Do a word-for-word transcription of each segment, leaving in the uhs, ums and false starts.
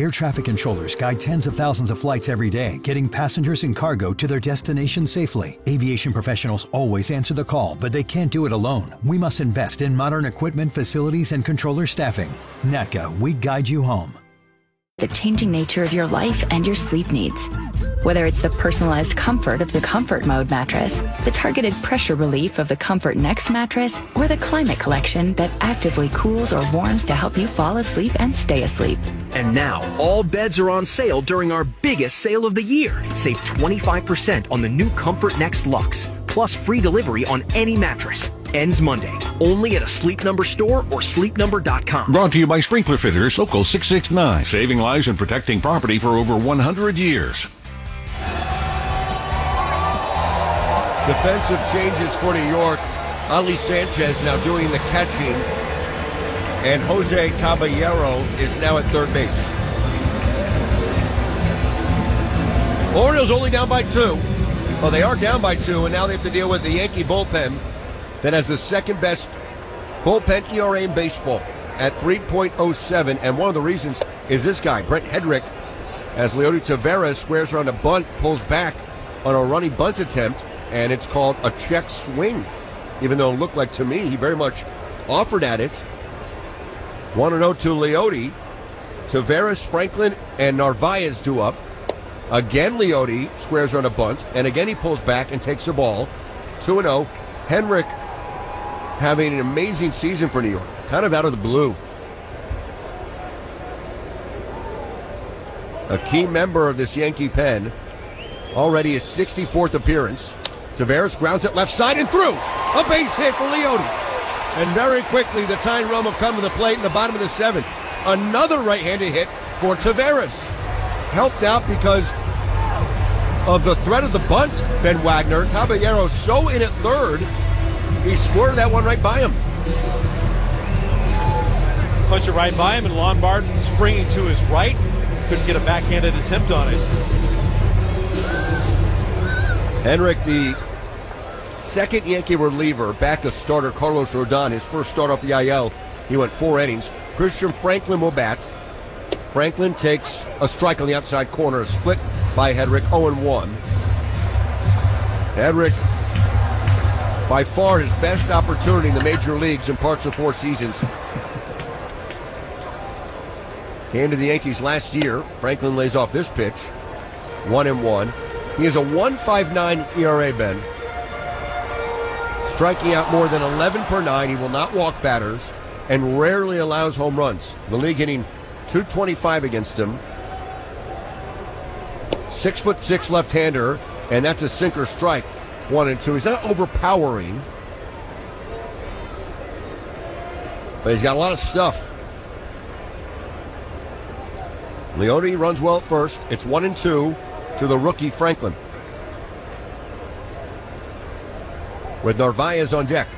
Air traffic controllers guide tens of thousands of flights every day, getting passengers and cargo to their destination safely. Aviation professionals always answer the call, but they can't do it alone. We must invest in modern equipment, facilities, and controller staffing. N A T C A, we guide you home. The changing nature of your life and your sleep needs. Whether it's the personalized comfort of the Comfort Mode mattress, the targeted pressure relief of the Comfort Next mattress, or the Climate Collection that actively cools or warms to help you fall asleep and stay asleep. And now, all beds are on sale during our biggest sale of the year. Save twenty-five percent on the new Comfort Next Luxe, plus free delivery on any mattress. Ends Monday, only at a Sleep Number store or sleep number dot com. Brought to you by Sprinkler Fitters, Local six six nine, saving lives and protecting property for over one hundred years. Defensive changes for New York. Ali Sanchez now doing the catching, and Jose Caballero is now at third base. Orioles only down by two. Well, they are down by two, and now they have to deal with the Yankee bullpen that has the second best bullpen E R A in baseball at three point oh seven, and one of the reasons is this guy, Brent Hedrick, as Leody Taveras squares around a bunt, pulls back on a running bunt attempt, and it's called a check swing, even though it looked like, to me, he very much offered at it. one and oh to Leody. Taveras, Franklin, and Narvaez do up. Again, Leody squares around a bunt, and again he pulls back and takes the ball. two and oh. Henrik having an amazing season for New York, kind of out of the blue. A key member of this Yankee pen, already his sixty-fourth appearance. Taveras grounds it left side and through. A base hit for Leody. And very quickly, the tying run will come to the plate in the bottom of the seventh. Another right-handed hit for Taveras. Helped out because of the threat of the bunt, Ben Wagner. Caballero so in at third, he squirted that one right by him. Punch it right by him, and Lombard springing to his right. Couldn't get a backhanded attempt on it. Henrik, the second Yankee reliever, back of starter Carlos Rodon, his first start off the I L. He went four innings. Christian Franklin will bat. Franklin takes a strike on the outside corner, a split by Hedrick, oh and one. Hedrick, by far his best opportunity in the major leagues in parts of four seasons. Came to the Yankees last year. Franklin lays off this pitch. One and one. He has a one point five nine E R A, Ben. Striking out more than eleven per nine. He will not walk batters and rarely allows home runs. The league hitting two twenty-five against him. Six foot six left-hander, and that's a sinker strike. One and two. He's not overpowering, but he's got a lot of stuff. Leody runs well at first. It's one and two to the rookie Franklin, with Narvaez on deck.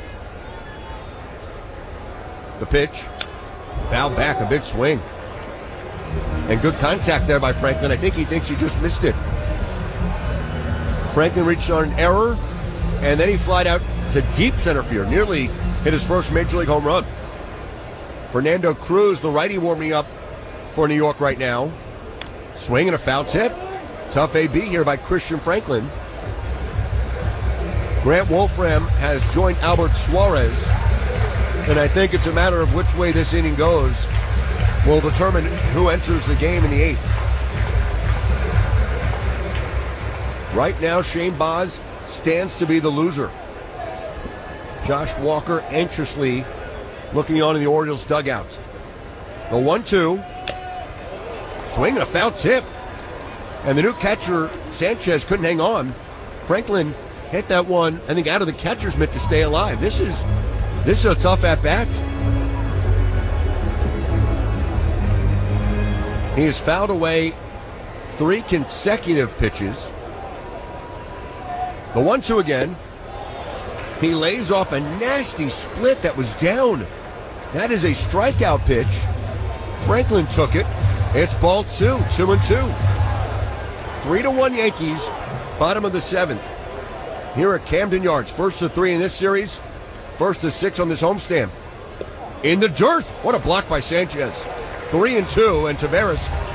The pitch, foul back, a big swing, and good contact there by Franklin. I think he thinks he just missed it. Franklin reached on an error, and then he flied out to deep center field, nearly hit his first major league home run. Fernando Cruz, the righty, warming up for New York right now. Swing and a foul tip. Tough A B here by Christian Franklin. Grant Wolfram has joined Albert Suarez, and I think it's a matter of which way this inning goes will determine who enters the game in the eighth. Right now, Shane Baz stands to be the loser. Josh Walker anxiously looking on in the Orioles dugout. The one two. Swing and a foul tip. And the new catcher, Sanchez, couldn't hang on. Franklin hit that one, I think, out of the catcher's mitt to stay alive. This is this is a tough at-bat. He has fouled away three consecutive pitches. The one two again. He lays off a nasty split that was down. That is a strikeout pitch. Franklin took it. It's ball two, two and two. Three to one Yankees, bottom of the seventh. Here at Camden Yards, first to three in this series, first to six on this homestand. In the dirt, what a block by Sanchez. Three and two, and Taveras